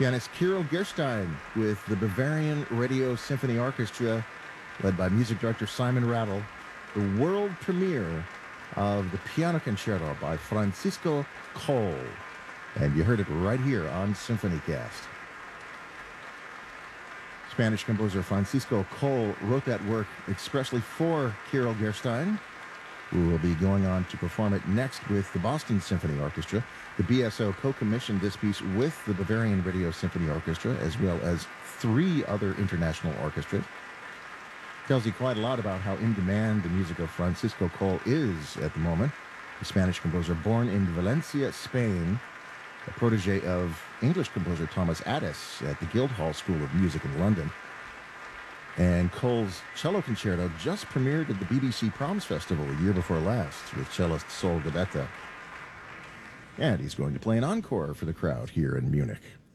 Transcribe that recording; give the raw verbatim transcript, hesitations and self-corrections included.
Pianist Kirill Gerstein with the Bavarian Radio Symphony Orchestra, led by music director Simon Rattle, the world premiere of the Piano Concerto by Francisco Coll. And you heard it right here on SymphonyCast. Spanish composer Francisco Coll wrote that work expressly for Kirill Gerstein, who will be going on to perform it next with the Boston Symphony Orchestra. The B S O co-commissioned this piece with the Bavarian Radio Symphony Orchestra, as well as three other international orchestras. Tells you quite a lot about how in demand the music of Francisco Coll is at the moment. The Spanish composer born in Valencia, Spain, a protege of English composer Thomas Addis at the Guildhall School of Music in London. And Coll's cello concerto just premiered at the B B C Proms Festival a year before last with cellist Sol Gabetta. And he's going to play an encore for the crowd here in Munich.